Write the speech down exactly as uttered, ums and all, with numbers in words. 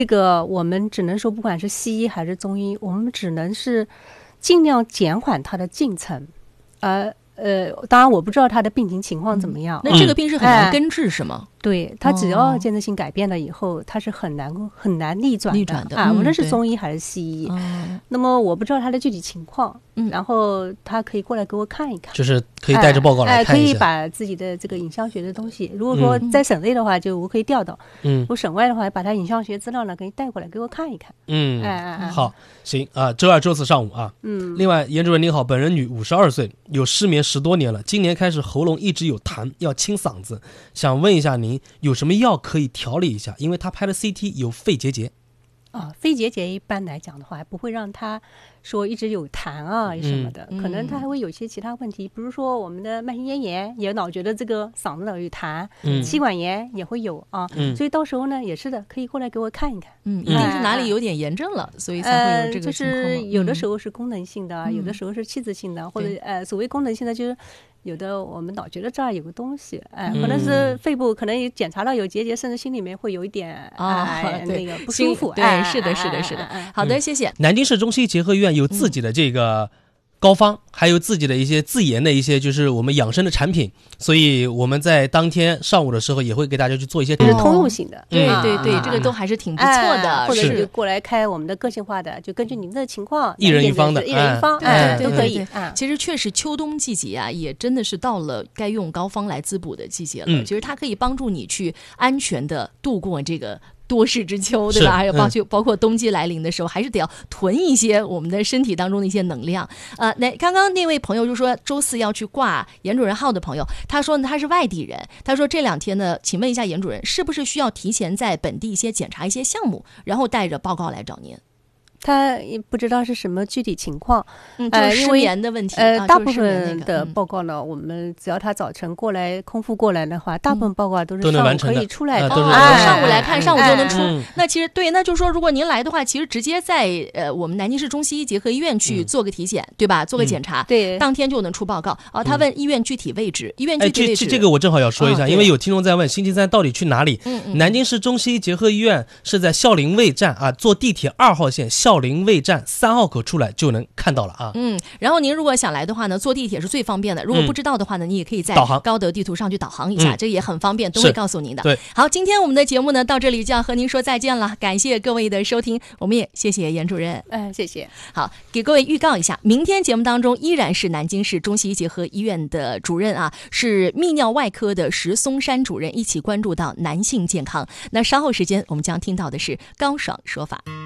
这个我们只能说，不管是西医还是中医，我们只能是尽量减缓它的进程。呃呃，当然我不知道他的病情情况怎么样。 嗯、那这个病是很难根治是吗？ 哎、对，他只要间质性改变了以后，他是很难很难逆转的。 逆转的啊， 嗯、 无论是中医还是西医。 嗯、 那么我不知道他的具体情况，嗯、然后他可以过来给我看一看， 就是可以带着报告来看一下。 哎，可以把自己的这个影像学的东西，如果说在省内的话，就我可以调到；嗯，我省外的话，把他影像学资料呢，可以带过来给我看一看。 嗯， 哎哎哎， 好，行啊，周二、周四上午啊。嗯。另外，严主任您好，本人女，五十二岁，有失眠十多年了，今年开始喉咙一直有痰，要清嗓子，想问一下您有什么药可以调理一下？因为他拍了 C T 有肺结节。 啊，肺结节一般来讲的话，不会让他说一直有痰啊什么的，嗯、可能他还会有一些其他问题，比如说我们的慢性咽炎也老觉得这个嗓子老有痰，嗯、气管炎也会有啊，嗯、所以到时候呢也是的，可以过来给我看一看。 嗯，一定是哪里有点炎症了，呃、所以才会有这个情况。 呃、就是有的时候是功能性的， 嗯、 有的时候是器质性的，或者呃所谓功能性的就是。有的我们老觉得这儿有个东西，哎，可能是肺部，可能检查到有结节，甚至心里面会有一点啊、哎、那个不舒服。 对， 哎、 是的，是的，是的。好的，谢谢。 南京市中西医结合医院有自己的这个膏方，还有自己的一些自研的一些就是我们养生的产品，所以我们在当天上午的时候也会给大家去做一些， 这是通用性的， 对对对，这个都还是挺不错的， 哎、或者就过来开我们的个性化的，就根据您的情况， 一人一方的， 一人一方， 哎， 都可以。 其实确实秋冬季节啊，也真的是到了该用膏方来滋补的季节了。 嗯、 其实它可以帮助你去安全的度过这个。多事之秋，对吧？还有包括、嗯、包括冬季来临的时候，还是得要囤一些我们的身体当中的一些能量。呃，那刚刚那位朋友就说周四要去挂严主任号的朋友，他说呢他是外地人，他说这两天呢，请问一下严主任，是不是需要提前在本地一些检查一些项目，然后带着报告来找您？ 他也不知道是什么具体情况， 嗯，就是失眠的问题。 呃， 啊、 大部分的嗯、 报告呢，我们只要他早晨过来空腹过来的话，大部分报告都是上午可以出来的， 的、 哦哎、 上午来看，上午就能出。 哎、 那其实对，那就是说，如果您来的话，其实直接在呃我们南京市中西医结合医院去做个体检，嗯、对吧？做个检查， 嗯、对， 当天就能出报告。啊，他问医院具体位置，医院具体位置。 哎，这这个我正好要说一下， 哦、 因为有听众在问星期三到底去哪里。 嗯嗯。 南京市中西医结合医院是在孝陵卫站啊，坐地铁二号线孝陵卫站。三号口出来就能看到了啊。 嗯，然后您如果想来的话呢，坐地铁是最方便的。如果不知道的话呢，嗯、你也可以在高德地图上去导航一下，嗯、这也很方便，都会告诉您的。 对， 好，今天我们的节目呢到这里就要和您说再见了，感谢各位的收听，我们也谢谢严主任。 嗯，谢谢。 好，给各位预告一下，明天节目当中依然是南京市中西医结合医院的主任啊，是泌尿外科的石松山主任，一起关注到男性健康。那稍后时间我们将听到的是高爽说法。